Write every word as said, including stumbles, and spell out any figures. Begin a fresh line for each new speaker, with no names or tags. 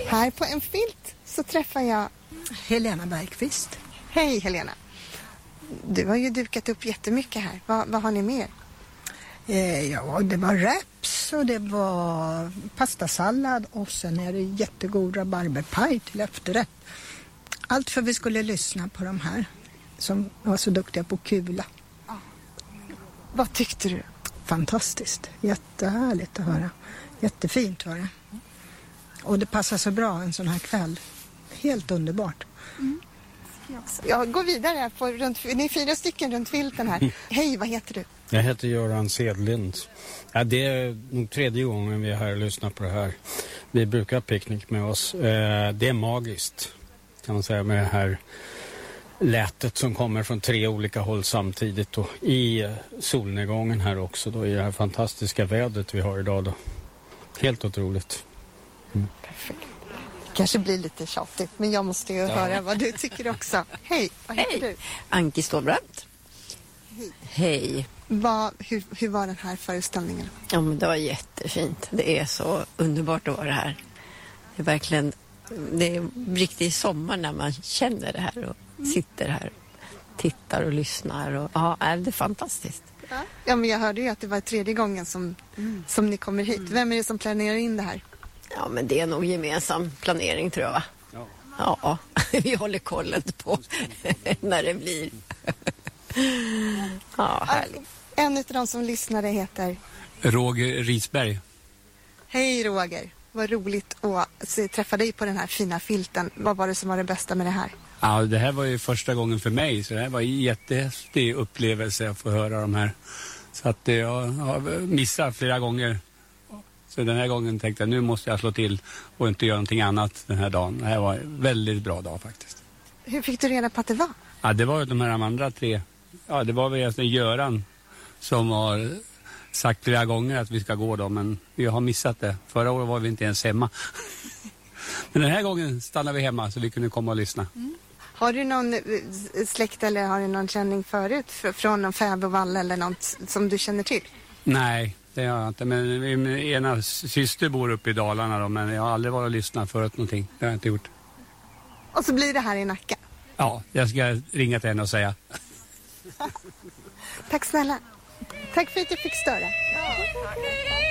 Här på en filt så träffar jag
Helena Bergqvist.
Hej Helena. Du har ju dukat upp jättemycket här. Vad, vad har ni med?
Eh, ja, det var wraps och det var pastasallad och sen är det jättegod rabarberpaj till efterrätt. Allt för vi skulle lyssna på de här som var så duktiga på kula.
Ah. Vad tyckte du?
Fantastiskt. Jättehärligt att höra. Jättefint var det. Och det passar så bra en sån här kväll. Helt underbart.
Mm. Jag går vidare här på runt, ni är fyra stycken runt filten här. Hej, vad heter du?
Jag heter Göran Sedlind. Ja, det är nog tredje gången vi är här och lyssnar på det här. Vi brukar ha picknick med oss. Eh, det är magiskt, kan man säga, med det här lätet som kommer från tre olika håll samtidigt. Och i solnedgången här också då, i det här fantastiska vädret vi har idag då. Helt otroligt. Mm.
Perfekt. Kanske blir lite tjatigt, men jag måste ju ja. höra vad du tycker också. Hej, vad heter
Hej.
du?
Anki Ståbrandt.
Hej.
Hej.
Vad, hur, hur var den här föreställningen?
Ja, men det var jättefint. Det är så underbart att vara här. Det är verkligen, det är riktigt sommar när man känner det här och mm. sitter här, tittar och lyssnar. Och, ja, det är fantastiskt.
Ja. ja, men jag hörde ju att det var tredje gången som, mm. som ni kommer hit. Mm. Vem är det som planerar in det här?
Ja, men det är nog gemensam planering, tror jag, va? Ja. Ja, vi håller kollen på när det blir. Ja, härligt.
En av de som lyssnade heter
Roger Risberg.
Hej Roger, vad roligt att se, träffa dig på den här fina filten. Vad var det som var det bästa med det här?
Ja, det här var ju första gången för mig, så det här var en jättehäftig upplevelse att få höra de här. Så att jag har missat flera gånger. Så den här gången tänkte jag, nu måste jag slå till och inte göra någonting annat den här dagen. Det här var en väldigt bra dag faktiskt.
Hur fick du reda på att det var?
Ja, det var de här andra tre. Ja, det var väl alltså Göran som har sagt flera gånger att vi ska gå då, men vi har missat det. Förra året var vi inte ens hemma. Men den här gången stannade vi hemma så vi kunde komma och lyssna.
Mm. Har du någon släkt eller har du någon känning förut från någon fäbodvall eller något som du känner till?
Nej, det har jag inte. Men min ena syster bor uppe i Dalarna då, men jag har aldrig varit och lyssnat förut någonting. Det har jag inte gjort.
Och så blir det här i Nacka?
Ja, jag ska ringa till henne och säga.
Tack snälla. Tack för att jag fick störa.